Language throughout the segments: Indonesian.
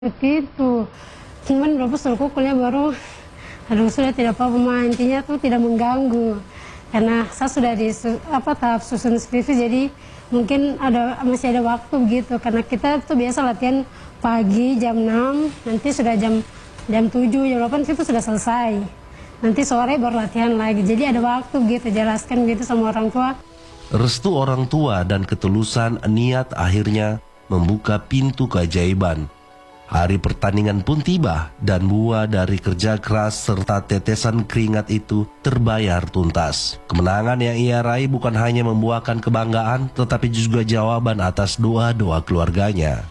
Begitu. Cuman berapa suruh kuliah baru, aduh sudah tidak apa-apa, intinya tuh tidak mengganggu. Karena saya sudah di tahap susun skripsi, jadi mungkin masih ada waktu begitu. Karena kita tuh biasa latihan pagi jam 6, nanti sudah jam 7, jam 8 itu sudah selesai. Nanti sore baru latihan lagi. Jadi ada waktu gitu, jelaskan gitu sama orang tua. Restu orang tua dan ketulusan niat akhirnya membuka pintu keajaiban. Hari pertandingan pun tiba dan buah dari kerja keras serta tetesan keringat itu terbayar tuntas. Kemenangan yang ia raih bukan hanya membuahkan kebanggaan, tetapi juga jawaban atas doa-doa keluarganya.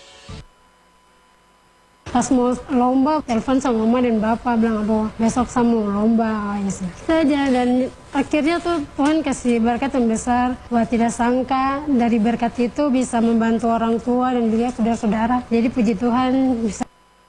Pas mau lomba, telepon sama mama dan bapak bilang, aduh besok saya mau lomba. Saja, dan akhirnya tuh Tuhan kasih berkat yang besar. Wah, tidak sangka dari berkat itu bisa membantu orang tua dan juga saudara-saudara. Jadi puji Tuhan bisa.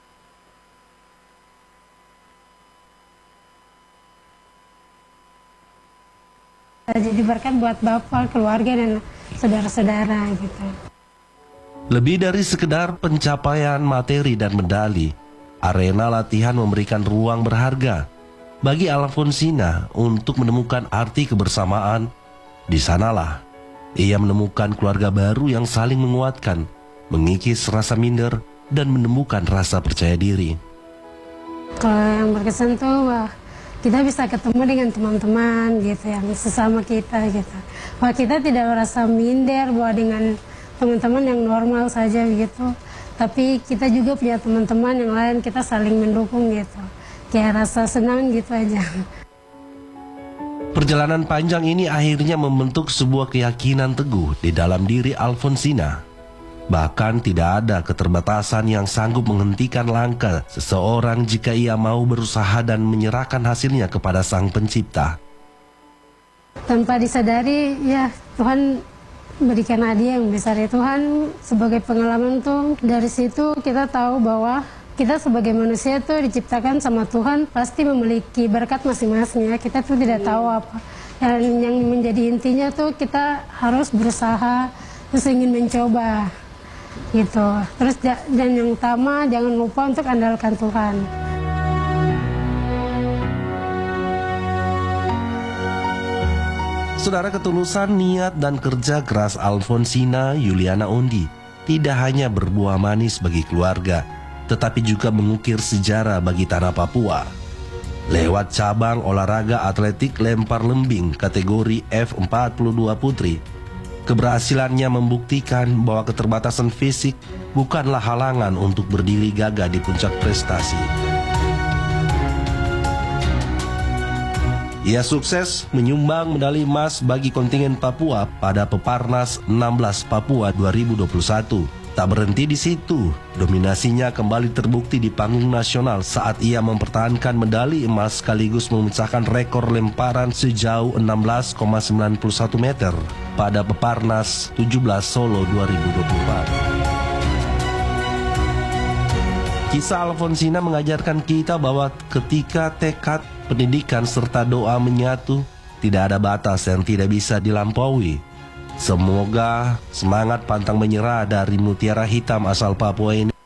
Jadi berkat buat bapak, keluarga, dan saudara-saudara gitu. Lebih dari sekedar pencapaian materi dan medali, arena latihan memberikan ruang berharga bagi Alfonsina untuk menemukan arti kebersamaan. Di sanalah ia menemukan keluarga baru yang saling menguatkan, mengikis rasa minder, dan menemukan rasa percaya diri. Kalau yang berkesan tuh, wah, kita bisa ketemu dengan teman-teman gitu yang sesama kita gitu. Wah, kita tidak merasa minder bahwa dengan teman-teman yang normal saja gitu, tapi kita juga punya teman-teman yang lain, kita saling mendukung gitu, kayak rasa senang gitu aja. Perjalanan panjang ini akhirnya membentuk sebuah keyakinan teguh di dalam diri Alfonsina. Bahkan tidak ada keterbatasan yang sanggup menghentikan langkah seseorang jika ia mau berusaha dan menyerahkan hasilnya kepada Sang Pencipta. Tanpa disadari, ya Tuhan berikan hadiah yang besar ya. Tuhan sebagai pengalaman tuh, dari situ kita tahu bahwa kita sebagai manusia tuh diciptakan sama Tuhan pasti memiliki berkat masing-masing ya. Kita tuh tidak tahu apa, dan yang menjadi intinya tuh kita harus berusaha, terus ingin mencoba gitu. Terus dan yang utama jangan lupa untuk andalkan Tuhan. Saudara, ketulusan niat dan kerja keras Alfonsina Yuliana Ondi tidak hanya berbuah manis bagi keluarga, tetapi juga mengukir sejarah bagi tanah Papua. Lewat cabang olahraga atletik lempar lembing kategori F42 Putri, keberhasilannya membuktikan bahwa keterbatasan fisik bukanlah halangan untuk berdiri gagah di puncak prestasi. Ia sukses menyumbang medali emas bagi kontingen Papua pada Peparnas 16 Papua 2021. Tak berhenti di situ, dominasinya kembali terbukti di panggung nasional saat ia mempertahankan medali emas sekaligus memecahkan rekor lemparan sejauh 16,91 meter pada Peparnas 17 Solo 2024. Kisah Alfonsina mengajarkan kita bahwa ketika tekad, pendidikan, serta doa menyatu, tidak ada batas yang tidak bisa dilampaui. Semoga semangat pantang menyerah dari mutiara hitam asal Papua ini